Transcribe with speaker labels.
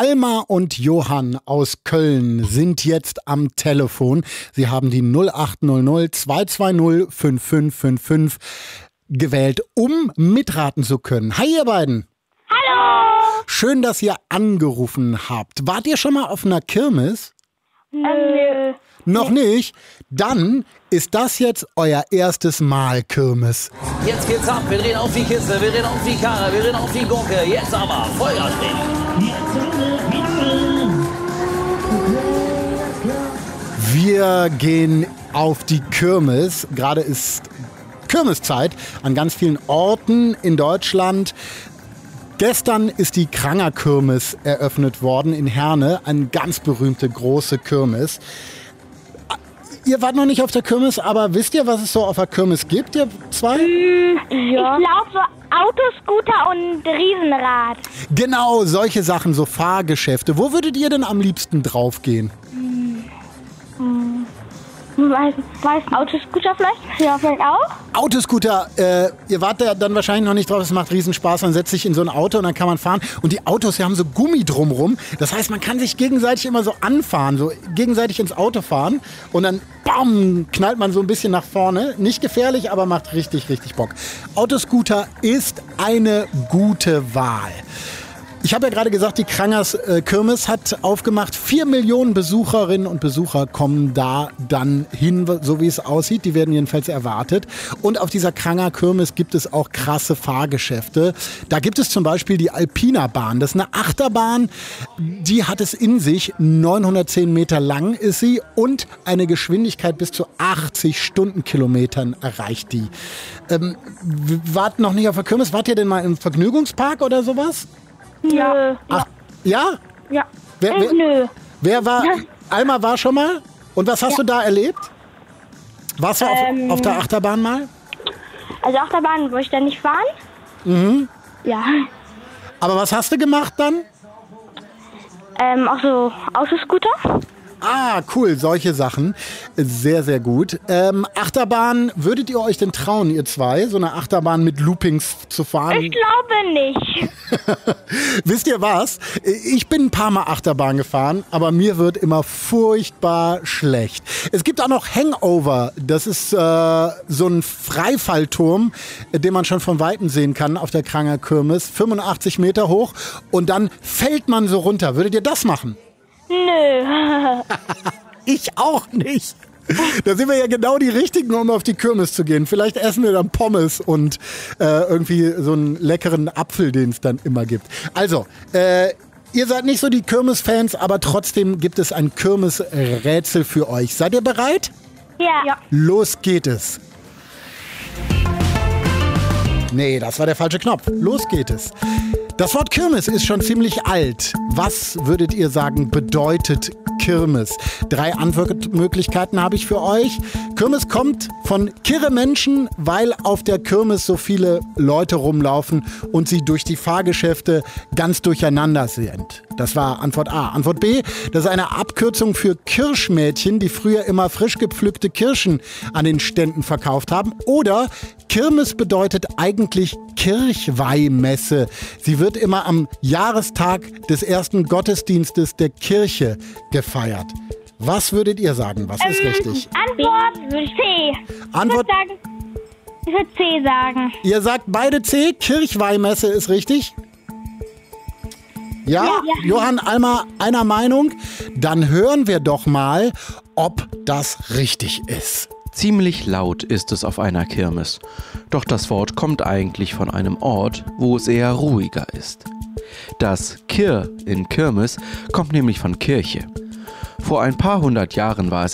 Speaker 1: Alma und Johann aus Köln sind jetzt am Telefon. Sie haben die 0800 220 5555 gewählt, um mitraten zu können. Hi ihr beiden.
Speaker 2: Hallo.
Speaker 1: Schön, dass ihr angerufen habt. Wart ihr schon mal auf einer Kirmes?
Speaker 2: Nö.
Speaker 1: Noch nicht? Dann ist das jetzt euer erstes Mal Kirmes.
Speaker 3: Jetzt geht's ab. Wir drehen auf die Kiste, wir drehen auf die Karre, wir drehen auf die Gurke. Jetzt aber Vollgas drehen.
Speaker 1: Wir gehen auf die Kirmes. Gerade ist Kirmeszeit an ganz vielen Orten in Deutschland. Gestern ist die Kranger-Kirmes eröffnet worden in Herne, eine ganz berühmte große Kirmes. Ihr wart noch nicht auf der Kirmes, aber wisst ihr, was es so auf der Kirmes gibt, ihr zwei?
Speaker 2: Ja. Ich glaube so Autoscooter und Riesenrad.
Speaker 1: Genau, solche Sachen, so Fahrgeschäfte. Wo würdet ihr denn am liebsten draufgehen?
Speaker 2: Weiß Autoscooter vielleicht? Ja, vielleicht auch.
Speaker 1: Autoscooter, ihr wart da dann wahrscheinlich noch nicht drauf, es macht riesen Spaß, man setzt sich in so ein Auto und dann kann man fahren. Und die Autos, die haben so Gummi drumrum. Das heißt, man kann sich gegenseitig immer so anfahren, so gegenseitig ins Auto fahren und dann bam, knallt man so ein bisschen nach vorne. Nicht gefährlich, aber macht richtig, richtig Bock. Autoscooter ist eine gute Wahl. Ich habe ja gerade gesagt, die Krangers Kirmes hat aufgemacht. 4 Millionen Besucherinnen und Besucher kommen da dann hin, so wie es aussieht. Die werden jedenfalls erwartet. Und auf dieser Kranger Kirmes gibt es auch krasse Fahrgeschäfte. Da gibt es zum Beispiel die Alpina Bahn. Das ist eine Achterbahn, die hat es in sich. 910 Meter lang ist sie und eine Geschwindigkeit bis zu 80 Stundenkilometern erreicht die. Wart noch nicht auf der Kirmes? Wart ihr denn mal im Vergnügungspark oder sowas?
Speaker 2: Ja.
Speaker 1: Ach, ja?
Speaker 2: Ja.
Speaker 1: Nö. Wer war? Alma war schon mal? Und was hast du da erlebt? Warst du auf der Achterbahn mal?
Speaker 2: Also Achterbahn wollte ich da nicht fahren.
Speaker 1: Mhm.
Speaker 2: Ja.
Speaker 1: Aber was hast du gemacht dann?
Speaker 2: Auch so Autoscooter.
Speaker 1: Ah, cool, solche Sachen. Sehr, sehr gut. Achterbahn, würdet ihr euch denn trauen, ihr zwei, so eine Achterbahn mit Loopings zu fahren?
Speaker 2: Ich glaube nicht.
Speaker 1: Wisst ihr was? Ich bin ein paar Mal Achterbahn gefahren, aber mir wird immer furchtbar schlecht. Es gibt auch noch Hangover. Das ist so ein Freifallturm, den man schon von Weitem sehen kann auf der Kranger Kirmes. 85 Meter hoch und dann fällt man so runter. Würdet ihr das machen?
Speaker 2: Nö.
Speaker 1: Ich auch nicht. Da sind wir ja genau die Richtigen, um auf die Kirmes zu gehen. Vielleicht essen wir dann Pommes und irgendwie so einen leckeren Apfel, den es dann immer gibt. Also, ihr seid nicht so die Kirmes-Fans, aber trotzdem gibt es ein Kirmes-Rätsel für euch. Seid ihr bereit?
Speaker 2: Ja.
Speaker 1: Los geht es. Nee, das war der falsche Knopf. Los geht es. Das Wort Kirmes ist schon ziemlich alt. Was würdet ihr sagen, bedeutet Kirmes? 3 Antwortmöglichkeiten habe ich für euch. Kirmes kommt von kirre Menschen, weil auf der Kirmes so viele Leute rumlaufen und sie durch die Fahrgeschäfte ganz durcheinander sind. Das war Antwort A. Antwort B, das ist eine Abkürzung für Kirschmädchen, die früher immer frisch gepflückte Kirschen an den Ständen verkauft haben. Oder Kirmes bedeutet eigentlich Kirchweihmesse. Sie wird immer am Jahrestag des ersten Gottesdienstes der Kirche gefeiert. Was würdet ihr sagen? Was ist richtig?
Speaker 2: Antwort C.
Speaker 1: Antwort.
Speaker 2: Ich würde C sagen.
Speaker 1: Ihr sagt beide C. Kirchweihmesse ist richtig? Ja? Johann, Alma, einer Meinung? Dann hören wir doch mal, ob das richtig ist.
Speaker 4: Ziemlich laut ist es auf einer Kirmes. Doch das Wort kommt eigentlich von einem Ort, wo es eher ruhiger ist. Das Kir in Kirmes kommt nämlich von Kirche. Vor ein paar hundert Jahren war es